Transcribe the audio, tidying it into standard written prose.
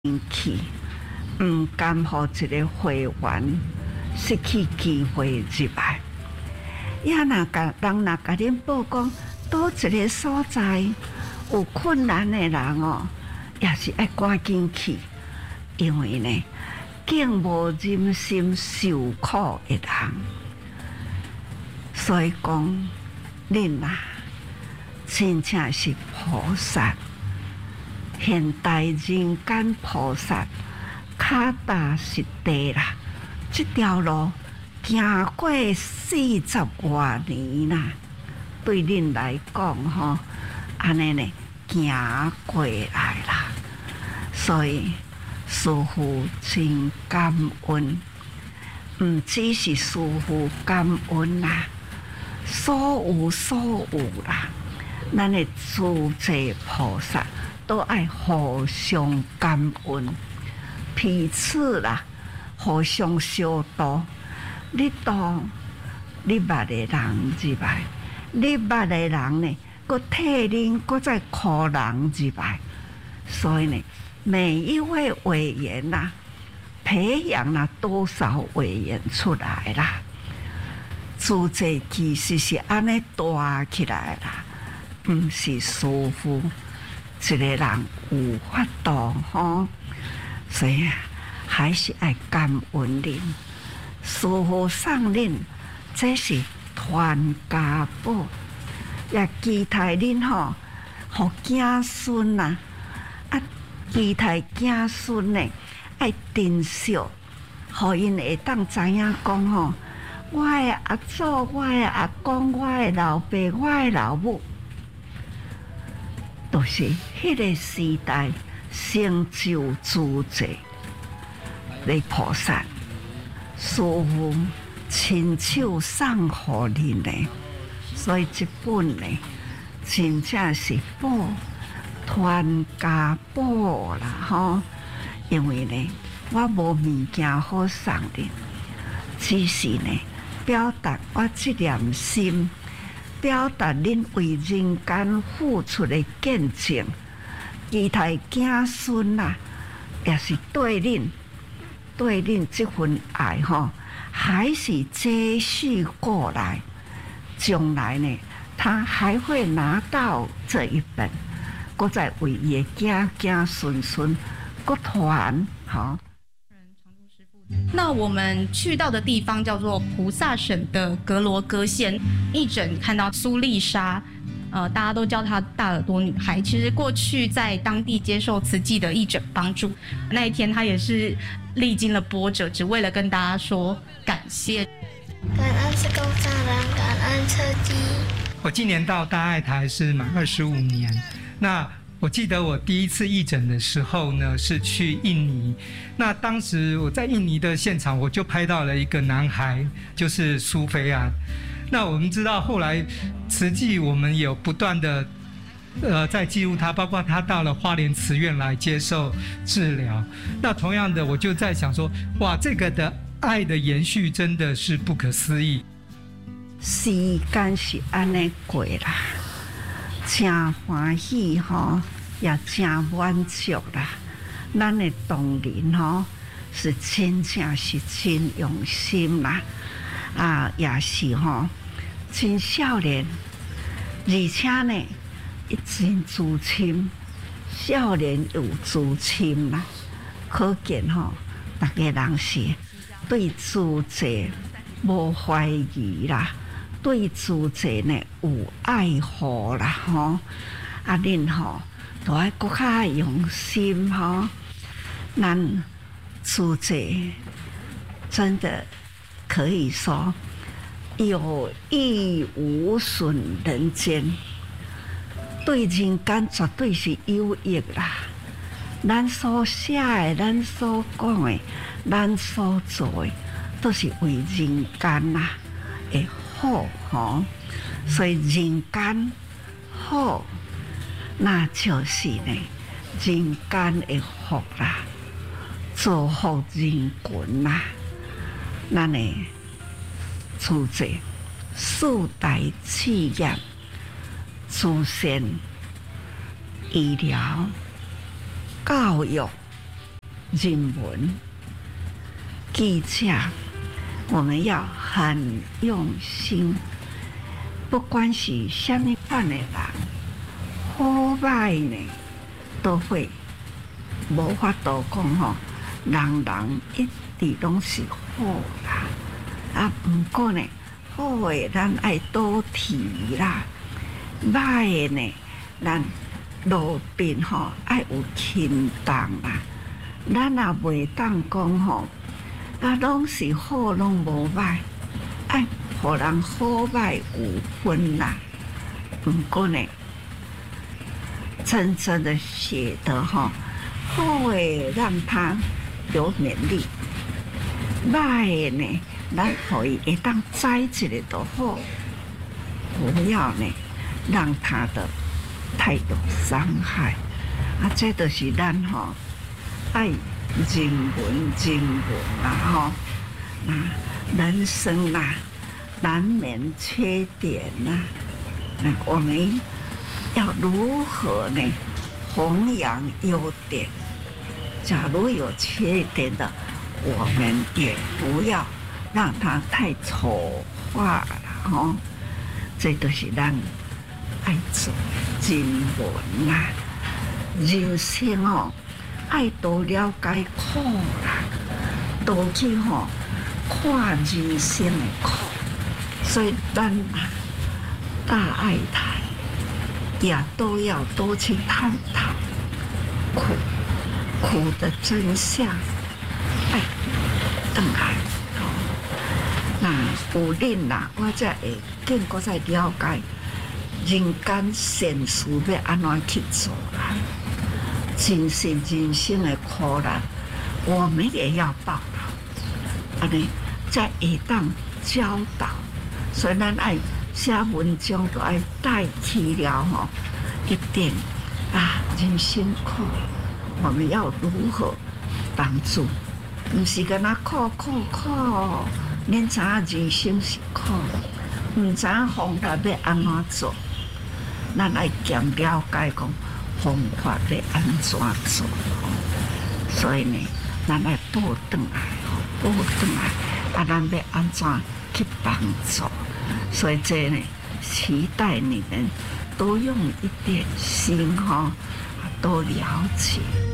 去，唔甘互一个会员失去机会入来。也若甲人甲恁报讲，倒一个所在有困难的人哦，也是爱赶紧去，因为呢，更无忍心受苦的人。所以讲，恁啊，真正是菩萨。现代人间菩萨，脚踏实地啦，这条路行过40多年啦，对恁来讲吼，安尼呢行过来啦，所以师父真感恩，唔只是师父感恩啦，所有啦，咱的诸界菩萨。都爱互相感恩，彼此啦，互相相度。你度你捌的人入来，你捌的人呢，搁替恁搁再苦人入来。所以呢，每一位委员呐，培养了多少委员出来啦？组织其实是安尼大起来啦，不是舒服。一个人有法度吼，所以还是爱感恩恁，师父送恁，这是传家宝，也期待恁吼，互子孙啊，期待子孙呢，爱珍惜，互因会当知影讲吼，我的阿祖、我的阿公、我的老爸、我的老母。都是迄个时代成就诸界的菩萨，师父亲手送互恁的，所以这本呢，真正是宝传家宝啦吼。因为呢，我无物件好送恁，只是呢，表达我这念心。表达恁为人间付出的见证，期待子孙啊，也是对恁这份爱吼，还是继续过来。将来呢，他还会拿到这一本，搁再为伊的子孙搁传好。 那我们去到的地方叫做菩萨省的格罗戈县，义诊看到苏丽莎，大家都叫她大耳朵女孩。其实过去在当地接受慈济的义诊帮助，那一天她也是历经了波折，只为了跟大家说感谢。 感恩是工商人，感恩车机。 我今年到大爱台是满25年，那。我记得我第一次义诊的时候呢，是去印尼。那当时我在印尼的现场，我就拍到了一个男孩，就是苏菲安。那我们知道后来慈济我们有不断的在记录他，包括他到了花莲慈院来接受治疗。那同样的，我就在想说，哇，这个的爱的延续真的是不可思议。 时间是安尼过啦。真欢喜吼，也真满足啦。咱的同仁吼，是真正是真用心啦，也是吼真少年，而且呢，真自信，少年有自信啦。可见吼，大家人是对自己无怀疑啦。对自己呢有爱护啦吼，恁吼都爱搁较用心吼，咱自己真的可以说有益无损人间，对人间绝对是有益啦。咱所写的、咱所讲的、咱所做的，都是为人间啦，会好吼，所以人间好，那就是呢人间的福啦，造福人群啦。咱的处者四大企业，出现医疗、教育、 人文记者，我们要很用心，不管是什么款的人，好歹呢都会无法度讲吼，人一直拢是好啦。啊，不过呢，好的咱爱多提啦，歹的呢，咱路边吼爱有轻重啦。咱也袂当讲吼，啊，拢是好，拢无歹，爱互人好歹有分啦。不过呢，真正的写得吼，好的让他有勉励，歹的呢，咱可以会当栽一个就好，不要呢让他的太有伤害。啊，这就是咱吼爱人文啦吼，啊，人生啦难免缺点啦，我们要如何呢弘扬优点？假如有缺点的，我们也不要让它太丑化了吼。这都是咱爱做人文啦，人生哦，爱多了解苦啦，多去吼看人生的苦。所以咱大爱台也都要多去探讨苦的真相，哎，回来。那有恁啦，我才会更搁再了解人间善事要安怎去做啦。真是人生的苦难，我们也要报道，安尼才会当教导。所以咱爱写文章，都爱带起了吼一点啊，人辛苦，我们要如何帮助？不是跟他苦，恁知影人生是苦，唔知影方法要安怎做，咱爱兼了解讲方法要安怎做。所以呢，咱爱报转来，啊，咱要安怎去帮助？所以这呢，期待你们多用一点心哈，多了解。